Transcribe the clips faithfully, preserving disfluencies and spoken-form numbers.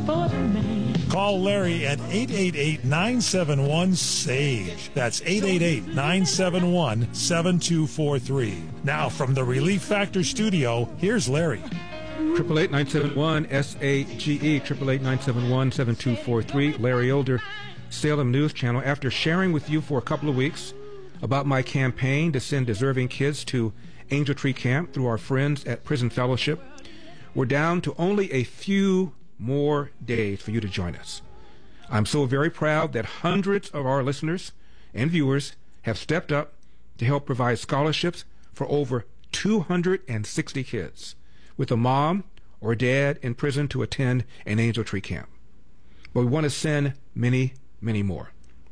for the man. Call Larry at eight eight eight, nine seven one, S A G E. That's eight eight eight, nine seven one, seven two four three. Now, from the Relief Factor studio, here's Larry. eight eight eight, nine seven one, S A G E, eight eight eight, nine seven one, seven two four three. Larry Elder, Salem News Channel. After sharing with you for a couple of weeks about my campaign to send deserving kids to Angel Tree Camp through our friends at Prison Fellowship, we're down to only a few more days for you to join us. I'm so very proud that hundreds of our listeners and viewers have stepped up to help provide scholarships for over two hundred sixty kids with a mom or dad in prison to attend an Angel Tree Camp. But we want to send many, many more.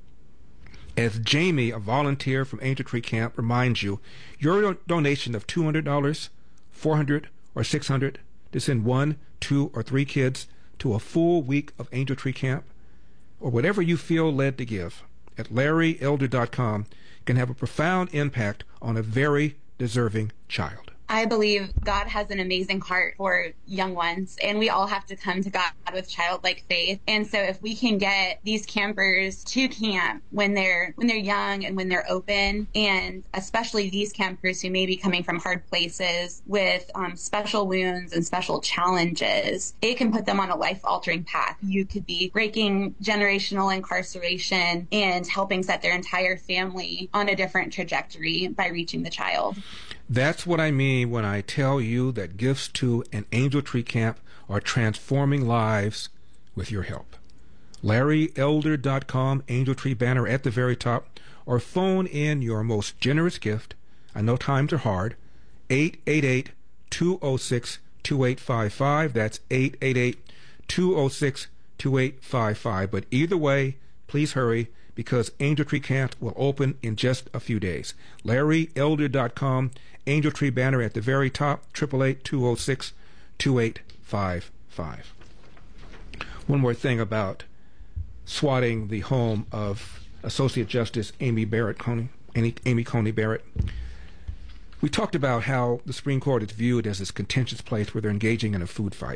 As Jamie, a volunteer from Angel Tree Camp, reminds you, your donation of two hundred dollars, four hundred dollars, or six hundred dollars to send one, two, or three kids to a full week of Angel Tree Camp, or whatever you feel led to give, at larry elder dot com can have a profound impact on a very deserving child. I believe God has an amazing heart for young ones, and we all have to come to God with childlike faith. And so if we can get these campers to camp when they're when they're young and when they're open, and especially these campers who may be coming from hard places with um, special wounds and special challenges, it can put them on a life-altering path. You could be breaking generational incarceration and helping set their entire family on a different trajectory by reaching the child. That's what I mean when I tell you that gifts to an Angel Tree Camp are transforming lives with your help. larry elder dot com, Angel Tree banner at the very top, or phone in your most generous gift. I know times are hard. eight eight eight, two oh six, two eight five five. That's eight eight eight, two oh six, two eight five five. But either way, please hurry, because Angel Tree Camp will open in just a few days. larry elder dot com, Angel Tree banner at the very top, eight eight eight, two oh six, two eight five five. One more thing about swatting the home of Associate Justice Amy Barrett Coney, Amy, Amy Coney Barrett. We talked about how the Supreme Court is viewed as this contentious place where they're engaging in a food fight.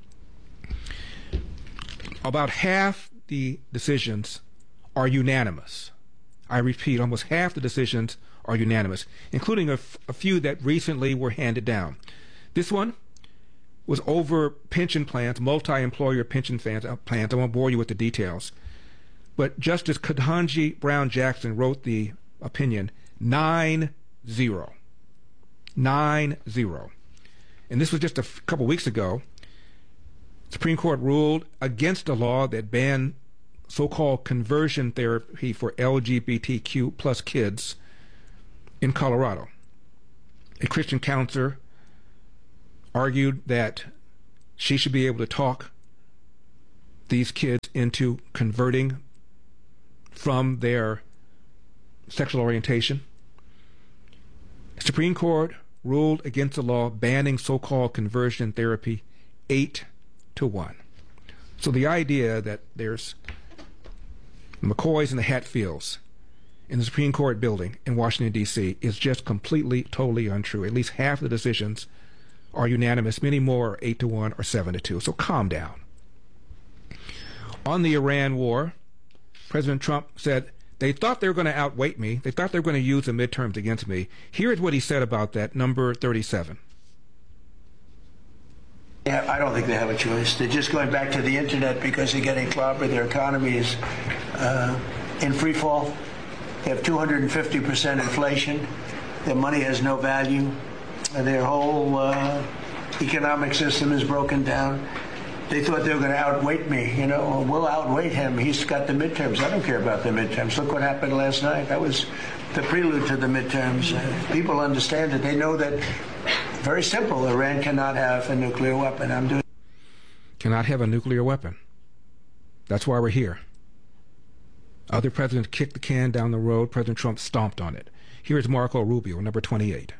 About half the decisions are unanimous. I repeat, almost half the decisions are unanimous, including a, f- a few that recently were handed down. This one was over pension plans, multi-employer pension plans. Uh, plans. I won't bore you with the details. But Justice Ketanji Brown Jackson wrote the opinion nine zero. nine zero. And this was just a f- couple weeks ago. The Supreme Court ruled against a law that banned so-called conversion therapy for L G B T Q plus kids in Colorado. A Christian counselor argued that she should be able to talk these kids into converting from their sexual orientation. The Supreme Court ruled against a law banning so-called conversion therapy eight to one. So the idea that there's McCoys and the Hatfields in the Supreme Court building in Washington, D C is just completely, totally untrue. At least half of the decisions are unanimous. Many more are eight to one or seven to two. So calm down. On the Iran war, President Trump said they thought they were going to outweight me. They thought they were going to use the midterms against me. Here's what he said about that, number thirty-seven. Yeah, I don't think they have a choice. They're just going back to the internet because they're getting clobbered. Their economy is uh, in free fall. They have two hundred fifty percent inflation. Their money has no value. Their whole uh, economic system is broken down. They thought they were going to outweight me. You know, we'll outweight him. He's got the midterms. I don't care about the midterms. Look what happened last night. That was the prelude to the midterms. Uh, people understand it. They know that. Very simple. Iran cannot have a nuclear weapon. I'm doing. Cannot have a nuclear weapon. That's why we're here. Other presidents kicked the can down the road. President Trump stomped on it. Here's Marco Rubio, number twenty-eight.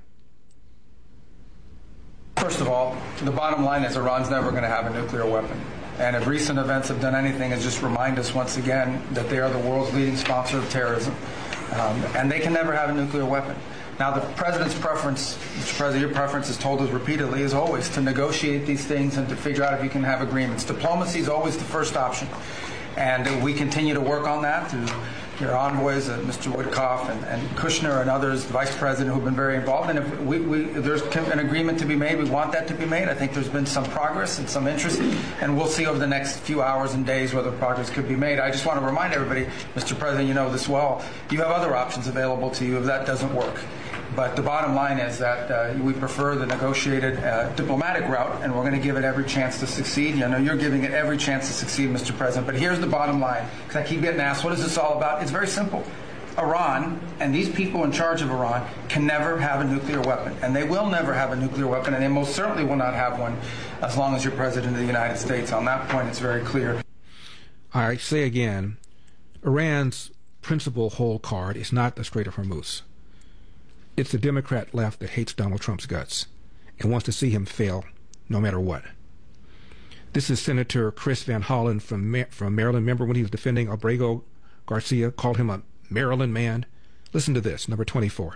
First of all, the bottom line is Iran's never going to have a nuclear weapon. And if recent events have done anything, is just remind us once again that they are the world's leading sponsor of terrorism. Um, and they can never have a nuclear weapon. Now, the president's preference, Mister President, your preference is told us repeatedly, is always to negotiate these things and to figure out if you can have agreements. Diplomacy is always the first option. And we continue to work on that through your envoys, uh, Mister Witkoff and, and Kushner and others, the Vice President, who've been very involved. And if, we, we, if there's an agreement to be made, we want that to be made. I think there's been some progress and some interest, and we'll see over the next few hours and days whether progress could be made. I just want to remind everybody, Mister President, you know this well, you have other options available to you if that doesn't work. But the bottom line is that uh, we prefer the negotiated uh, diplomatic route, and we're going to give it every chance to succeed. You know, you're giving it every chance to succeed, Mister President. But here's the bottom line, because I keep getting asked, what is this all about? It's very simple. Iran and these people in charge of Iran can never have a nuclear weapon, and they will never have a nuclear weapon, and they most certainly will not have one as long as you're President of the United States. On that point, it's very clear. I say again, Iran's principal hole card is not the Strait of Hormuz. It's the Democrat left that hates Donald Trump's guts and wants to see him fail no matter what. This is Senator Chris Van Hollen from, Ma- from Maryland. Remember when he was defending Abrego Garcia, called him a Maryland man? Listen to this, number twenty-four.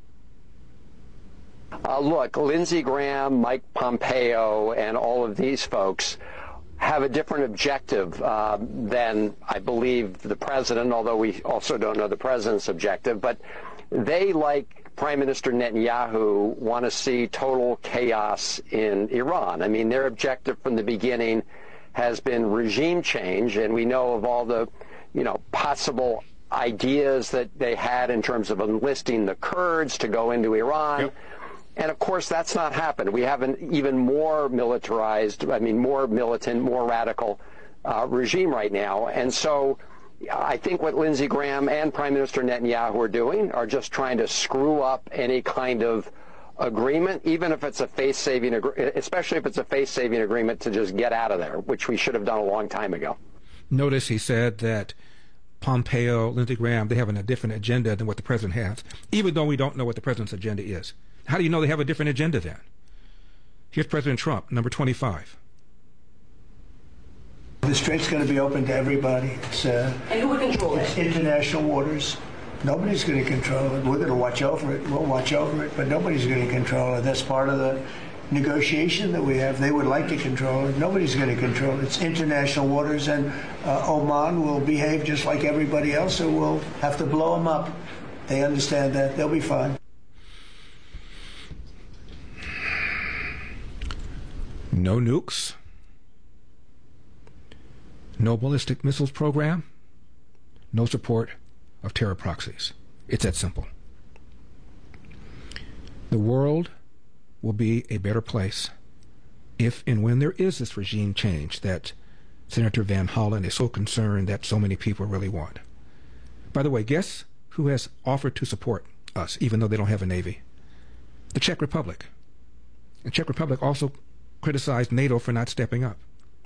Uh, look, Lindsey Graham, Mike Pompeo, and all of these folks have a different objective uh, than, I believe, the president, although we also don't know the president's objective. But they, like Prime Minister Netanyahu, want to see total chaos in Iran. I mean, their objective from the beginning has been regime change, and we know of all the, you know, possible ideas that they had in terms of enlisting the Kurds to go into Iran. Yep. And, of course, that's not happened. We have an even more militarized, I mean, more militant, more radical uh, regime right now. And so I think what Lindsey Graham and Prime Minister Netanyahu are doing are just trying to screw up any kind of agreement, even if it's a face-saving, especially if it's a face-saving agreement to just get out of there, which we should have done a long time ago. Notice he said that Pompeo, Lindsey Graham, they have a different agenda than what the president has, even though we don't know what the president's agenda is. How do you know they have a different agenda then? Here's President Trump, number twenty-five. The strait's going to be open to everybody. It's, uh, and who would control it? It's international waters. Nobody's going to control it. We're going to watch over it. We'll watch over it, but nobody's going to control it. That's part of the negotiation that we have. They would like to control it. Nobody's going to control it. It's international waters, and uh, Oman will behave just like everybody else, so we'll have to blow them up. They understand that. They'll be fine. No nukes, no ballistic missiles program, no support of terror proxies. It's that simple. The world will be a better place if and when there is this regime change that Senator Van Hollen is so concerned that so many people really want. By the way, guess who has offered to support us, even though they don't have a navy? The Czech Republic. The Czech Republic also criticized NATO for not stepping up.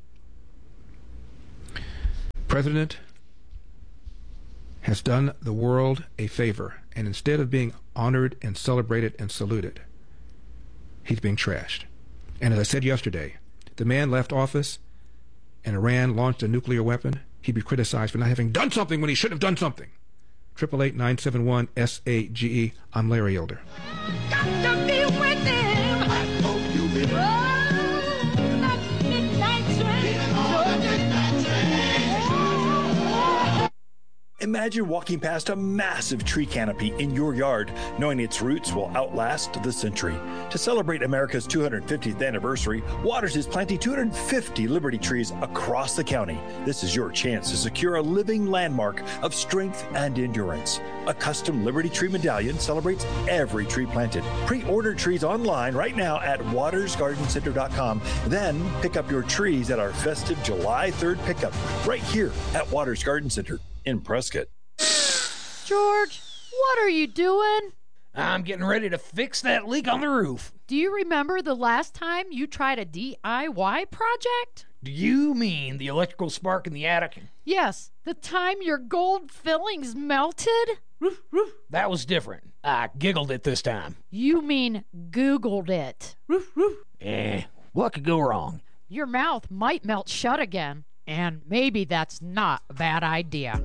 President has done the world a favor, and instead of being honored and celebrated and saluted, he's being trashed. And as I said yesterday, the man left office and Iran launched a nuclear weapon, he'd be criticized for not having done something when he should have done something. triple eight nine seven one S A G E. I'm Larry Elder. Got to be with them. I hope you will. Oh, that midnight train. Oh, midnight train. Imagine walking past a massive tree canopy in your yard, knowing its roots will outlast the century. To celebrate America's two hundred fiftieth anniversary, Waters is planting two hundred fifty Liberty trees across the county. This is your chance to secure a living landmark of strength and endurance. A custom Liberty Tree medallion celebrates every tree planted. Pre-order trees online right now at waters garden center dot com. Then pick up your trees at our festive July third pickup right here at Waters Garden Center in Prescott. George, what are you doing? I'm getting ready to fix that leak on the roof. Do you remember the last time you tried a D I Y project? Do you mean the electrical spark in the attic? Yes, the time your gold fillings melted? Roof, roof. That was different. I giggled it this time. You mean Googled it. Roof, roof. Eh, what could go wrong? Your mouth might melt shut again, and maybe that's not a bad idea.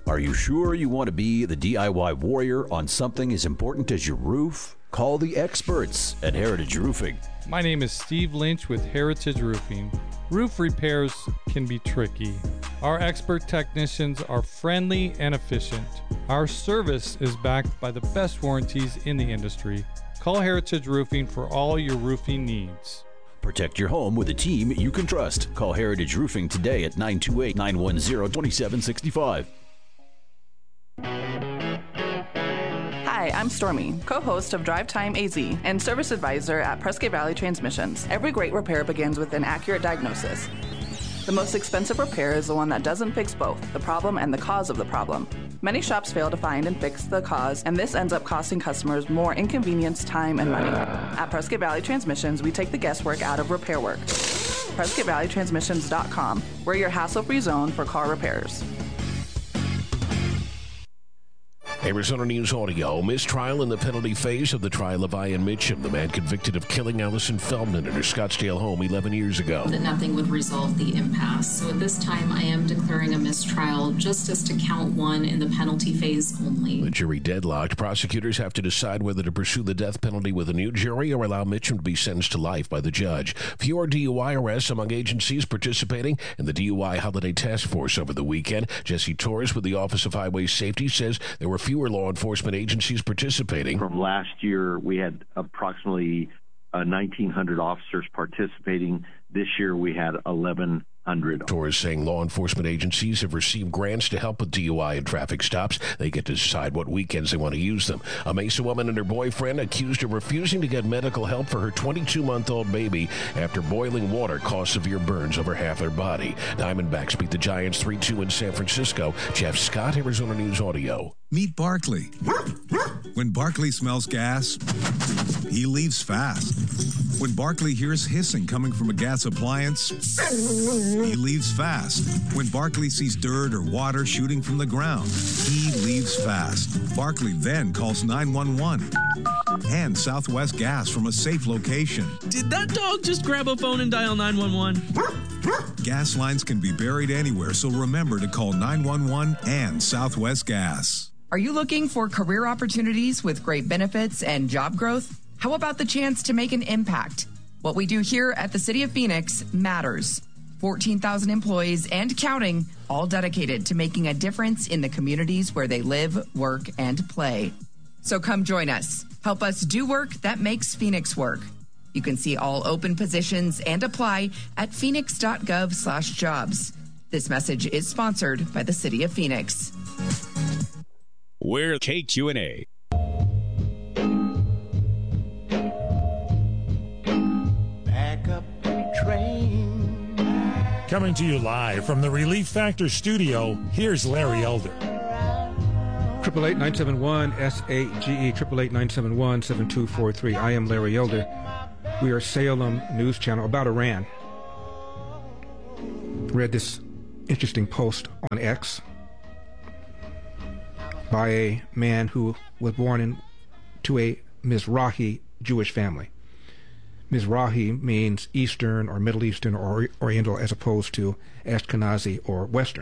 Are you sure you want to be the D I Y warrior on something as important as your roof? Call the experts at Heritage Roofing. My name is Steve Lynch with Heritage Roofing. Roof repairs can be tricky. Our expert technicians are friendly and efficient. Our service is backed by the best warranties in the industry. Call Heritage Roofing for all your roofing needs. Protect your home with a team you can trust. Call Heritage Roofing today at nine two eight, nine one zero, two seven six five. Hi, I'm Stormy, co-host of Drive Time A Z and service advisor at Prescott Valley Transmissions. Every great repair begins with an accurate diagnosis. The most expensive repair is the one that doesn't fix both the problem and the cause of the problem. Many shops fail to find and fix the cause, and this ends up costing customers more inconvenience, time, and money. At Prescott Valley Transmissions, we take the guesswork out of repair work. Prescott Valley Transmissions dot com. We're your hassle-free zone for car repairs. Arizona News Audio. Mistrial in the penalty phase of the trial of Ian Mitchum, the man convicted of killing Allison Feldman in her Scottsdale home eleven years ago. That nothing would resolve the impasse. So at this time, I am declaring a mistrial just as to count one in the penalty phase only. The jury deadlocked. Prosecutors have to decide whether to pursue the death penalty with a new jury or allow Mitchum to be sentenced to life by the judge. Fewer D U I arrests among agencies participating in the D U I Holiday Task Force over the weekend. Jesse Torres with the Office of Highway Safety says there were fewer law enforcement agencies participating. From last year, we had approximately uh, nineteen hundred officers participating. This year, we had eleven hundred. Torres saying law enforcement agencies have received grants to help with D U I and traffic stops. They get to decide what weekends they want to use them. A Mesa woman and her boyfriend accused of refusing to get medical help for her twenty-two-month-old baby after boiling water caused severe burns over half their body. Diamondbacks beat the Giants three two in San Francisco. Jeff Scott, Arizona News Audio. Meet Barkley. When Barkley smells gas, he leaves fast. When Barkley hears hissing coming from a gas appliance, he leaves fast. When Barkley sees dirt or water shooting from the ground, he leaves fast. Barkley then calls nine one one and Southwest Gas from a safe location. Did that dog just grab a phone and dial nine one one? Gas lines can be buried anywhere, so remember to call nine one one and Southwest Gas. Are you looking for career opportunities with great benefits and job growth? How about the chance to make an impact? What we do here at the City of Phoenix matters. fourteen thousand employees and counting, all dedicated to making a difference in the communities where they live, work, and play. So come join us. Help us do work that makes Phoenix work. You can see all open positions and apply at phoenix.gov slash jobs. This message is sponsored by the City of Phoenix. We're K Q and A. Back up the train. Coming to you live from the Relief Factor studio, here's Larry Elder. Triple eight nine seven one S A G E triple eight nine seven one seven two four three. I am Larry Elder. We are Salem News Channel about Iran. Read this interesting post on X by a man who was born into a Mizrahi Jewish family. Mizrahi means Eastern or Middle Eastern or Oriental as opposed to Ashkenazi or Western.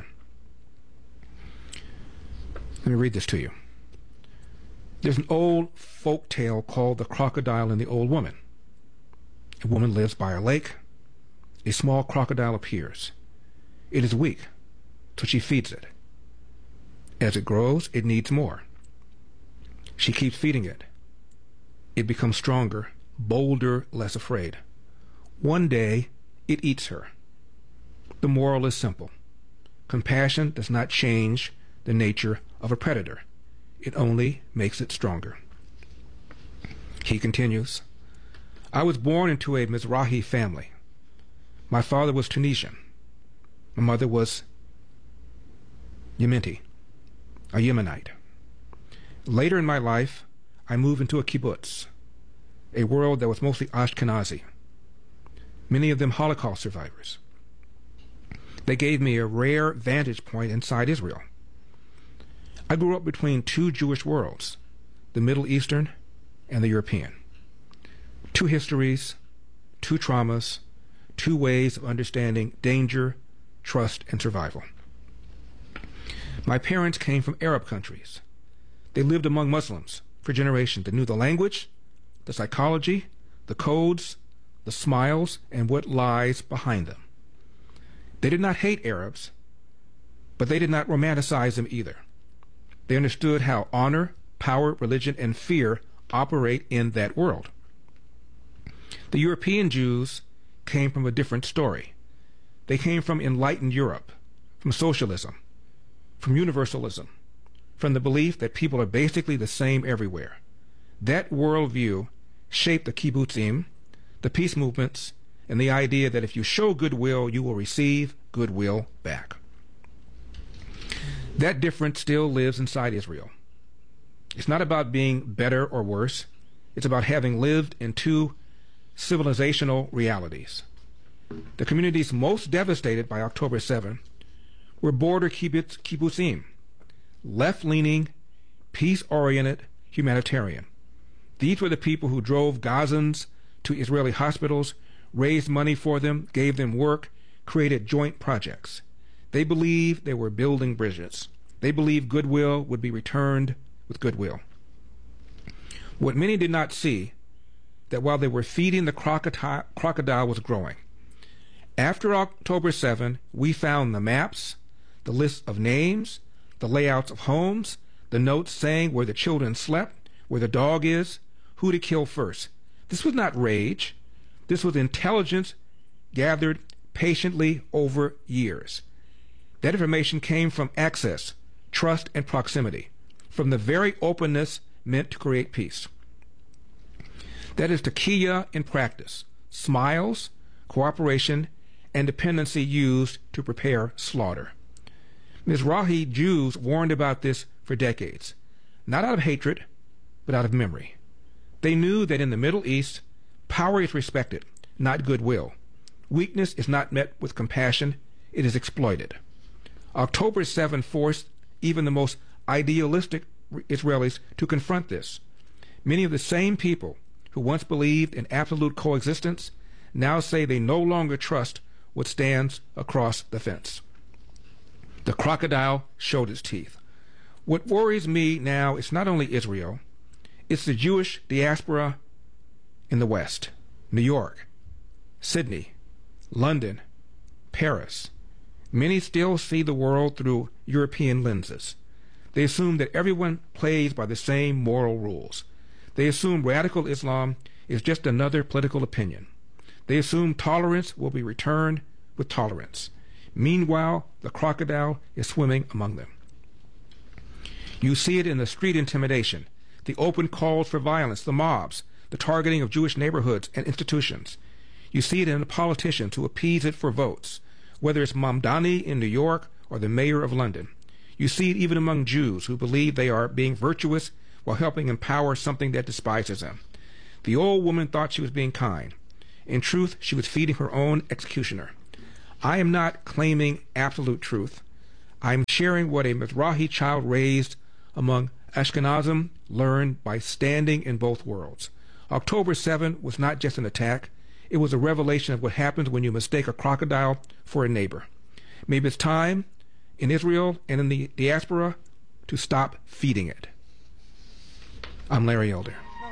Let me read this to you. There's an old folk tale called The Crocodile and the Old Woman. A woman lives by a lake. A small crocodile appears. It is weak, so she feeds it. As it grows, it needs more. She keeps feeding it. It becomes stronger, bolder, less afraid. One day, it eats her. The moral is simple. Compassion does not change the nature of a predator. It only makes it stronger. He continues, I was born into a Mizrahi family. My father was Tunisian. My mother was Yemeni, a Yemenite. Later in my life, I moved into a kibbutz, a world that was mostly Ashkenazi, many of them Holocaust survivors. They gave me a rare vantage point inside Israel. I grew up between two Jewish worlds, the Middle Eastern and the European. Two histories, two traumas, two ways of understanding danger, trust, and survival. My parents came from Arab countries. They lived among Muslims for generations. They knew the language, the psychology, the codes, the smiles, and what lies behind them. They did not hate Arabs, but they did not romanticize them either. They understood how honor, power, religion, and fear operate in that world. The European Jews came from a different story. They came from enlightened Europe, from socialism, from universalism, from the belief that people are basically the same everywhere. That worldview shaped the kibbutzim, the peace movements, and the idea that if you show goodwill, you will receive goodwill back. That difference still lives inside Israel. It's not about being better or worse. It's about having lived in two civilizational realities. The communities most devastated by October seventh were border kibbutz, kibbutzim, left-leaning, peace-oriented, humanitarian. These were the people who drove Gazans to Israeli hospitals, raised money for them, gave them work, created joint projects. They believed they were building bridges. They believed goodwill would be returned with goodwill. What many did not see, that while they were feeding, the crocodile, crocodile was growing. After October seventh, we found the maps, the list of names, the layouts of homes, the notes saying where the children slept, where the dog is, who to kill first. This was not rage. This was intelligence gathered patiently over years. That information came from access, trust, and proximity, from the very openness meant to create peace. That is tekiah in practice, smiles, cooperation, and dependency used to prepare slaughter. Mizrahi Jews warned about this for decades, not out of hatred, but out of memory. They knew that in the Middle East, power is respected, not goodwill. Weakness is not met with compassion, it is exploited. October seventh forced even the most idealistic Israelis to confront this. Many of the same people who once believed in absolute coexistence now say they no longer trust what stands across the fence. The crocodile showed its teeth. What worries me now is not only Israel, it's the Jewish diaspora in the West, New York, Sydney, London, Paris. Many still see the world through European lenses. They assume that everyone plays by the same moral rules. They assume radical Islam is just another political opinion. They assume tolerance will be returned with tolerance. Meanwhile, the crocodile is swimming among them. You see it in the street intimidation, the open calls for violence, the mobs, the targeting of Jewish neighborhoods and institutions. You see it in the politicians who appease it for votes, whether it's Mamdani in New York or the mayor of London. You see it even among Jews who believe they are being virtuous while helping empower something that despises them. The old woman thought she was being kind. In truth, she was feeding her own executioner. I am not claiming absolute truth. I am sharing what a Mizrahi child raised among Ashkenazim learned by standing in both worlds. October seventh was not just an attack. It was a revelation of what happens when you mistake a crocodile for a neighbor. Maybe it's time in Israel and in the diaspora to stop feeding it. I'm Larry Elder.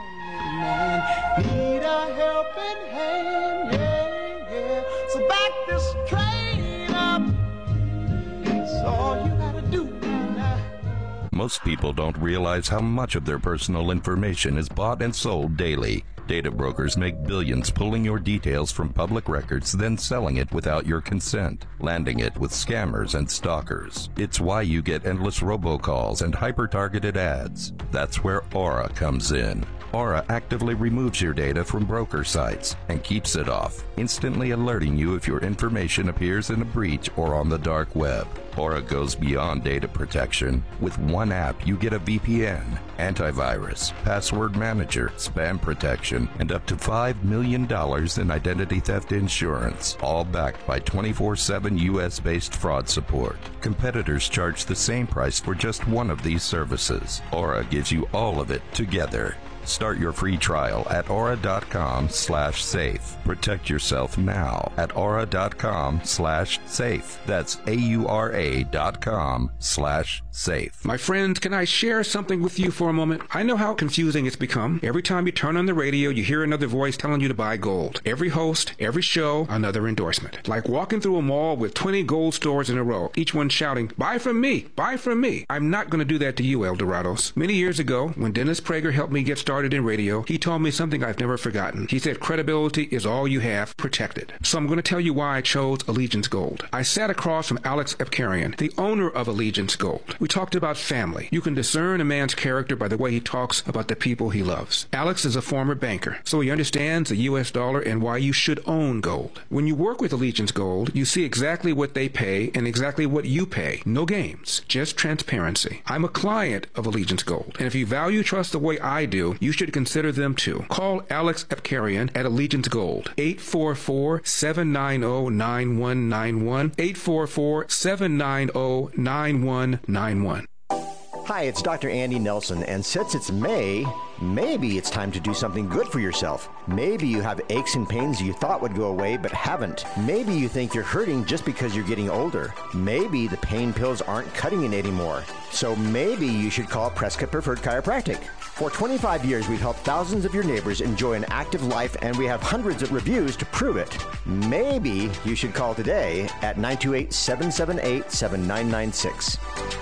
Need a helping hand, yeah, yeah. So back this train up. That's all you gotta do now. Most people don't realize how much of their personal information is bought and sold daily. Data brokers make billions pulling your details from public records, then selling it without your consent, landing it with scammers and stalkers. It's why you get endless robocalls and hyper-targeted ads. That's where Aura comes in. Aura actively removes your data from broker sites and keeps it off, instantly alerting you if your information appears in a breach or on the dark web. Aura goes beyond data protection. With one app, you get a V P N, antivirus, password manager, spam protection, and up to five million dollars in identity theft insurance, all backed by twenty-four seven U S-based fraud support. Competitors charge the same price for just one of these services. Aura gives you all of it together. Start your free trial at aura.com slash safe. Protect yourself now at aura.com slash safe. That's A-U-R-A dot com slash safe. My friends, can I share something with you for a moment? I know how confusing it's become. Every time you turn on the radio, you hear another voice telling you to buy gold. Every host, every show, another endorsement. Like walking through a mall with twenty gold stores in a row, each one shouting, buy from me, buy from me. I'm not going to do that to you, El Dorados. Many years ago, when Dennis Prager helped me get started in radio, he told me something I've never forgotten. He said, credibility is all you have, protected. So I'm going to tell you why I chose Allegiance Gold. I sat across from Alex Epkarian, the owner of Allegiance Gold. We talked about family. You can discern a man's character by the way he talks about the people he loves. Alex is a former banker, so he understands the U S dollar and why you should own gold. When you work with Allegiance Gold, you see exactly what they pay and exactly what you pay. No games, just transparency. I'm a client of Allegiance Gold, and if you value trust the way I do, you should consider them too. Call Alex Epkarian at Allegiance Gold, eight four four, seven nine zero, nine one nine one, eight four four, seven nine zero, nine one nine one. Hi, it's Doctor Andy Nelson, and since it's May, maybe it's time to do something good for yourself. Maybe you have aches and pains you thought would go away but haven't. Maybe you think you're hurting just because you're getting older. Maybe the pain pills aren't cutting it anymore. So maybe you should call Prescott Preferred Chiropractic. For twenty-five years, we've helped thousands of your neighbors enjoy an active life, and we have hundreds of reviews to prove it. Maybe you should call today at nine two eight, seven seven eight, seven nine nine six.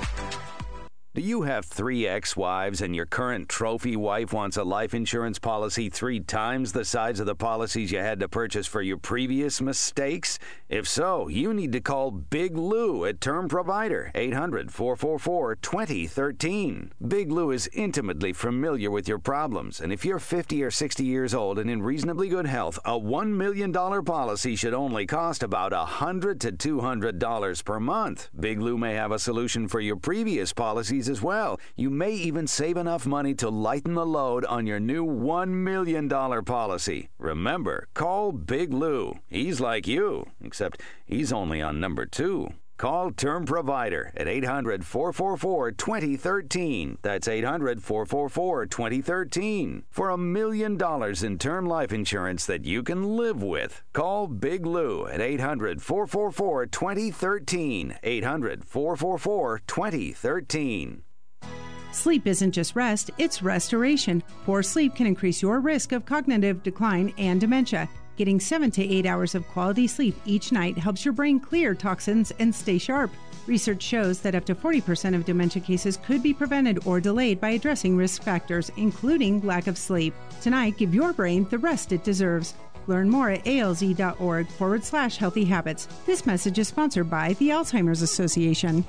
Do you have three ex-wives and your current trophy wife wants a life insurance policy three times the size of the policies you had to purchase for your previous mistakes? If so, you need to call Big Lou at Term Provider, eight hundred, four four four, two zero one three. Big Lou is intimately familiar with your problems, and if you're fifty or sixty years old and in reasonably good health, a one million dollars policy should only cost about one hundred to two hundred dollars per month. Big Lou may have a solution for your previous policies as well. You may even save enough money to lighten the load on your new one million dollars policy. Remember, call Big Lou. He's like you, except he's only on number two. Call Term Provider at eight hundred, four four four, two zero one three. That's eight hundred, four four four, two zero one three. For a million dollars in term life insurance that you can live with. Call Big Lou at eight hundred, four four four, two zero one three. eight hundred, four four four, two zero one three. Sleep isn't just rest, it's restoration. Poor sleep can increase your risk of cognitive decline and dementia. Getting seven to eight hours of quality sleep each night helps your brain clear toxins and stay sharp. Research shows that up to forty percent of dementia cases could be prevented or delayed by addressing risk factors, including lack of sleep. Tonight, give your brain the rest it deserves. Learn more at alz.org forward slash healthy habits. This message is sponsored by the Alzheimer's Association.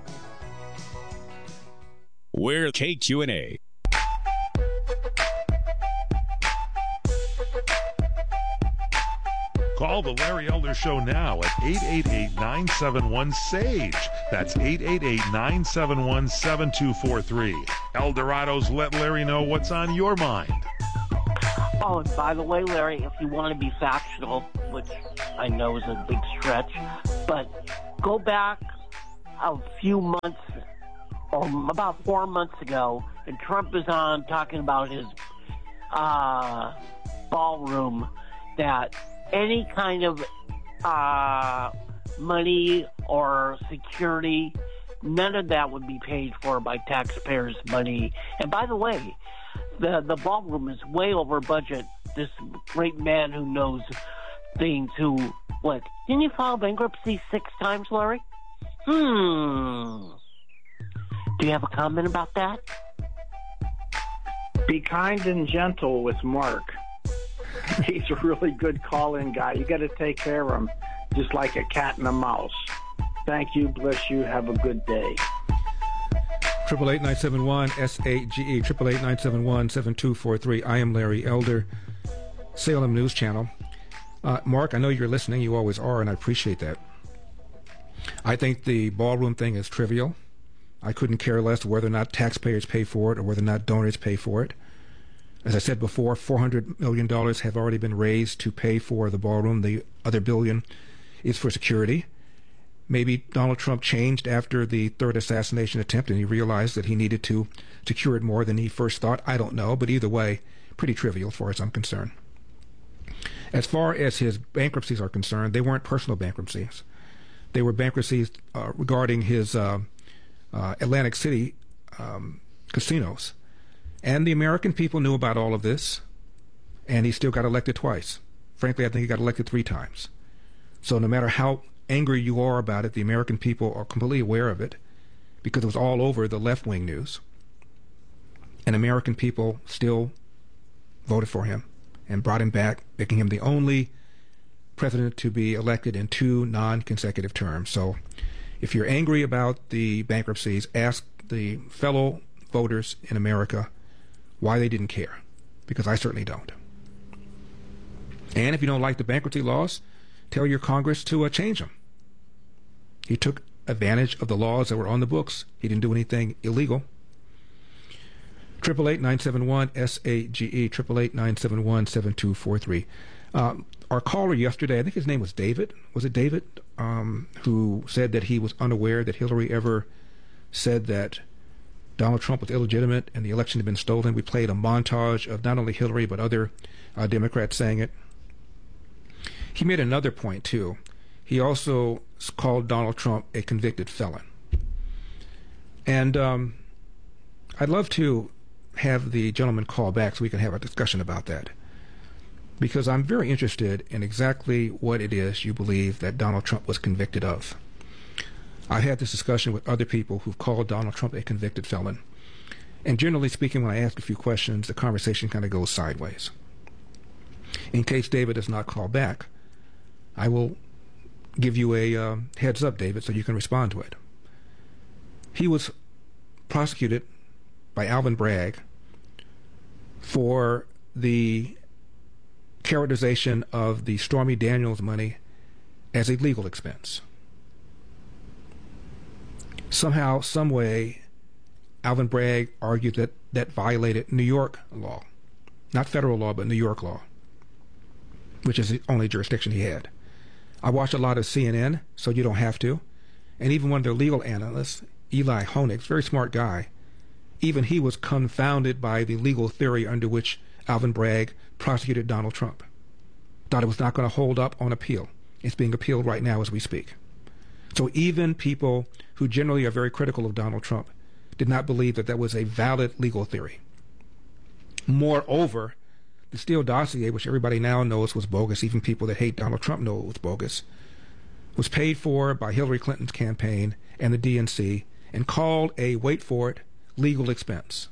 We're K Q and A. Call the Larry Elder Show now at eight eight eight, nine seven one, S A G E. That's eight eight eight, nine seven one, seven two four three. El Dorados, let Larry know what's on your mind. Oh, and by the way, Larry, if you want to be factual, which I know is a big stretch, but go back a few months, or about four months ago, and Trump is on talking about his uh, ballroom, that any kind of uh, money or security, none of that would be paid for by taxpayers' money. And by the way, the the ballroom is way over budget. This great man who knows things, who, what, didn't you file bankruptcy six times, Larry? Hmm. Do you have a comment about that? Be kind and gentle with Mark. He's a really good call-in guy. You got to take care of him, just like a cat and a mouse. Thank you. Bless you. Have a good day. Triple eight nine seven one S A G E. Triple eight nine seven one seven two four three. I am Larry Elder, Salem News Channel. Uh, Mark, I know you're listening. You always are, and I appreciate that. I think the ballroom thing is trivial. I couldn't care less whether or not taxpayers pay for it or whether or not donors pay for it. As I said before, four hundred million dollars have already been raised to pay for the ballroom. The other billion is for security. Maybe Donald Trump changed after the third assassination attempt and he realized that he needed to secure it more than he first thought. I don't know, but either way, pretty trivial as far as I'm concerned. As far as his bankruptcies are concerned, they weren't personal bankruptcies. They were bankruptcies uh, regarding his uh, uh, Atlantic City um, casinos. And the American people knew about all of this, and he still got elected twice. Frankly, I think he got elected three times. So no matter how angry you are about it, the American people are completely aware of it because it was all over the left-wing news. And American people still voted for him and brought him back, making him the only president to be elected in two non-consecutive terms. So if you're angry about the bankruptcies, ask the fellow voters in America why they didn't care, because I certainly don't. And if you don't like the bankruptcy laws, tell your Congress to uh, change them. He took advantage of the laws that were on the books. He didn't do anything illegal. eight eight eight, nine seven one, S A G E, eight eight eight, nine seven one, seven two four three. Um, our caller yesterday, I think his name was David, was it David, um, who said that he was unaware that Hillary ever said that Donald Trump was illegitimate and the election had been stolen. We played a montage of not only Hillary but other uh, Democrats saying it. He made another point, too. He also called Donald Trump a convicted felon. And um, I'd love to have the gentleman call back so we can have a discussion about that, because I'm very interested in exactly what it is you believe that Donald Trump was convicted of. I've had this discussion with other people who've called Donald Trump a convicted felon. And generally speaking, when I ask a few questions, the conversation kind of goes sideways. In case David does not call back, I will give you a uh, heads up, David, so you can respond to it. He was prosecuted by Alvin Bragg for the characterization of the Stormy Daniels money as a legal expense. Somehow, some way, Alvin Bragg argued that that violated New York law. Not federal law, but New York law, which is the only jurisdiction he had. I watch a lot of C N N, so you don't have to. And even one of their legal analysts, Eli Honig, very smart guy, even he was confounded by the legal theory under which Alvin Bragg prosecuted Donald Trump. Thought it was not going to hold up on appeal. It's being appealed right now as we speak. So even people who generally are very critical of Donald Trump did not believe that that was a valid legal theory. Moreover, the Steele dossier, which everybody now knows was bogus, even people that hate Donald Trump know it was bogus, was paid for by Hillary Clinton's campaign and the D N C and called a, wait for it, legal expense.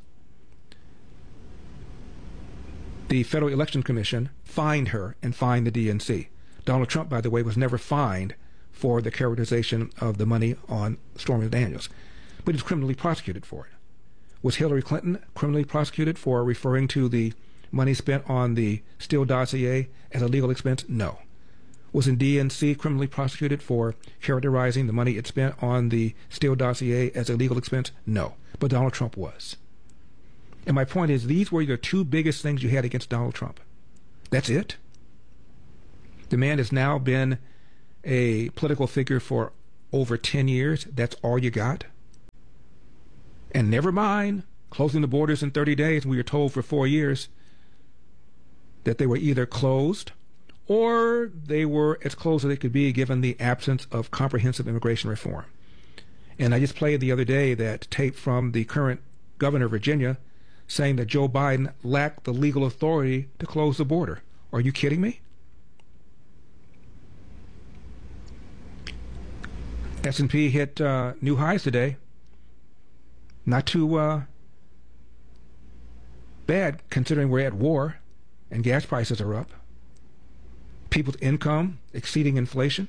The Federal Election Commission fined her and fined the D N C. Donald Trump, by the way, was never fined for the characterization of the money on Stormy Daniels, but he was criminally prosecuted for it. Was Hillary Clinton criminally prosecuted for referring to the money spent on the Steele dossier as a legal expense? No. Was the D N C criminally prosecuted for characterizing the money it spent on the Steele dossier as a legal expense? No. But Donald Trump was. And my point is, these were the two biggest things you had against Donald Trump. That's it. The man has now been a political figure for over ten years. That's all you got. And never mind closing the borders in thirty days. We were told for four years that they were either closed or they were as close as they could be given the absence of comprehensive immigration reform. And I just played the other day that tape from the current governor of Virginia saying that Joe Biden lacked the legal authority to close the border. Are you kidding me? S and P hit uh, new highs today. Not too uh, bad considering we're at war and gas prices are up. People's income exceeding inflation.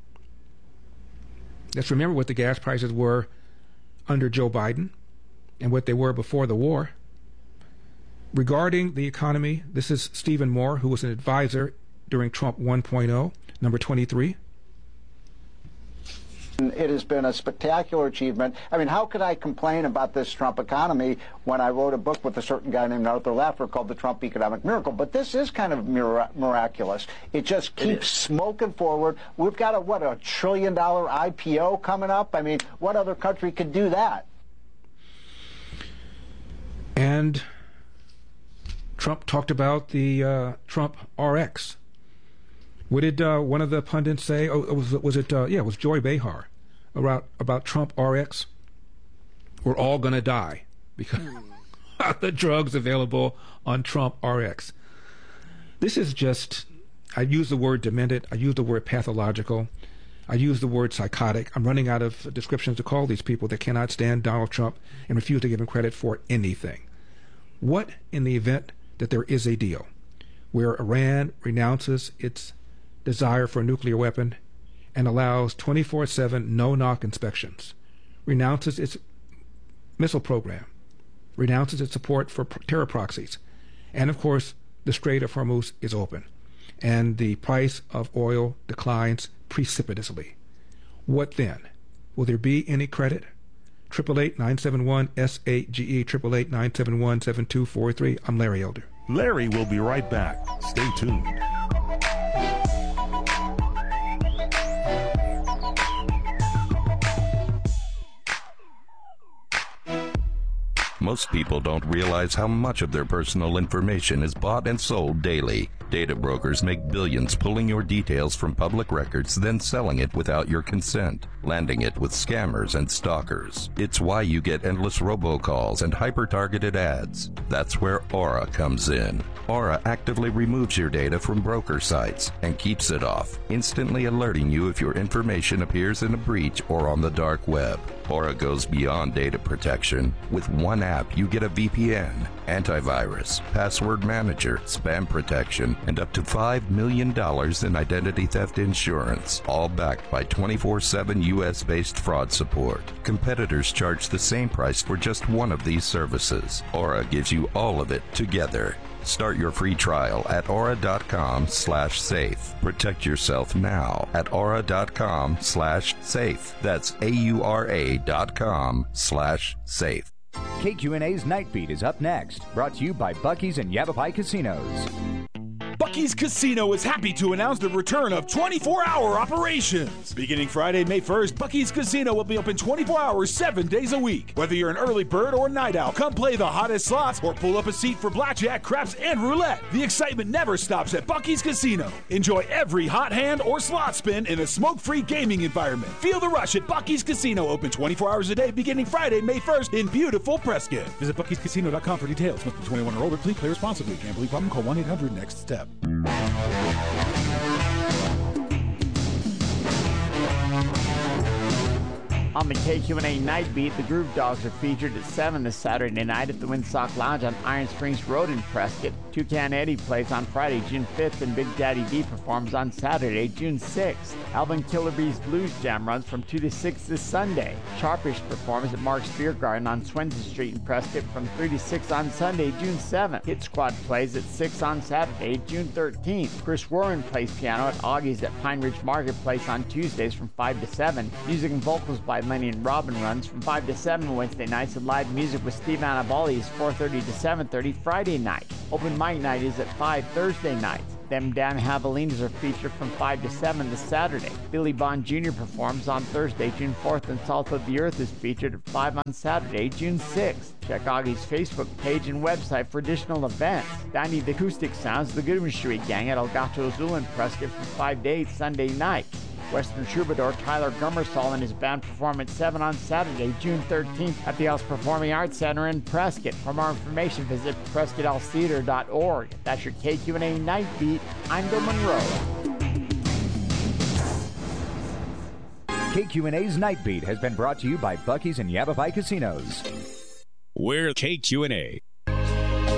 Let's remember what the gas prices were under Joe Biden and what they were before the war. Regarding the economy, this is Stephen Moore, who was an advisor during Trump one point oh, number twenty-three. It has been a spectacular achievement. I mean, how could I complain about this Trump economy when I wrote a book with a certain guy named Arthur Laffer called The Trump Economic Miracle? But this is kind of mir- miraculous. It just keeps smoking forward. We've got a, what, a trillion dollar I P O coming up? I mean, what other country could do that? And Trump talked about the uh, Trump R X. What did uh, one of the pundits say? Oh, was, was it, uh, yeah, it was Joy Behar about, about Trump R X? We're all going to die because of the drugs available on Trump R X. This is just, I use the word demented, I use the word pathological, I use the word psychotic. I'm running out of descriptions to call these people that cannot stand Donald Trump and refuse to give him credit for anything. What in the event that there is a deal where Iran renounces its desire for a nuclear weapon and allows twenty-four seven no-knock inspections, renounces its missile program, renounces its support for terror proxies, and of course the Strait of Hormuz is open, and the price of oil declines precipitously. What then? Will there be any credit? triple eight nine seven one S eight G E, triple eight nine seven one seven two four three. I'm Larry Elder. Larry will be right back. Stay tuned. Most people don't realize how much of their personal information is bought and sold daily. Data brokers make billions pulling your details from public records, then selling it without your consent, landing it with scammers and stalkers. It's why you get endless robocalls and hyper-targeted ads. That's where Aura comes in. Aura actively removes your data from broker sites and keeps it off, instantly alerting you if your information appears in a breach or on the dark web. Aura goes beyond data protection. With one app, you get a V P N, antivirus, password manager, spam protection, and up to five million dollars in identity theft insurance, all backed by twenty-four seven U S-based fraud support. Competitors charge the same price for just one of these services. Aura gives you all of it together. Start your free trial at aura.com slash safe. Protect yourself now at aura.com slash safe. That's A-U-R-A dot com slash safe. K Q N A's Night Beat is up next, brought to you by Buc-ee's and Yavapai Casinos. Buc-ee's Casino is happy to announce the return of twenty-four hour operations. Beginning Friday, May first, Buc-ee's Casino will be open twenty-four hours, seven days a week. Whether you're an early bird or night owl, come play the hottest slots or pull up a seat for blackjack, craps, and roulette. The excitement never stops at Buc-ee's Casino. Enjoy every hot hand or slot spin in a smoke-free gaming environment. Feel the rush at Buc-ee's Casino, open twenty-four hours a day, beginning Friday, May first in beautiful Prescott. Visit Buc Ee's Casino dot com for details. Must be twenty-one or older. Please play responsibly. Gambling problem? Call one eight hundred next step. On the K Q N A Night Beat, the Groove Dogs are featured at seven this Saturday night at the Windsock Lounge on Iron Springs Road in Prescott. Toucan Eddie plays on Friday, June fifth, and Big Daddy D performs on Saturday, June sixth. Alvin Killerby's Blues Jam runs from two to six this Sunday. Sharpish performs at Mark's Beer Garden on Swenson Street in Prescott from three to six on Sunday, June seventh. Hit Squad plays at six on Saturday, June thirteenth. Chris Warren plays piano at Augie's at Pine Ridge Marketplace on Tuesdays from five to seven. Music and vocals by Lenny and Robin runs from five to seven Wednesday nights, and live music with Steve Annaboli is four thirty to seven thirty Friday night. Open mic night is at five Thursday nights. Them Damn Javelinas are featured from five to seven this Saturday. Billy Bond Junior performs on Thursday, June fourth, and Salt of the Earth is featured at five on Saturday, June sixth. Check Augie's Facebook page and website for additional events. Danny the Acoustic Sounds, the Goodman Street Gang at El Gato Azul in Prescott from five to eight Sunday night. Western Troubadour Tyler Gummersall and his band perform at seven on Saturday, June thirteenth at the House Performing Arts Center in Prescott. For more information, visit prescott elf theater dot org. That's your K Q N A Night Beat. I'm Bill Monroe. K Q N A's Night Beat has been brought to you by Buc-ee's and Yavapai Casinos. We're K Q N A.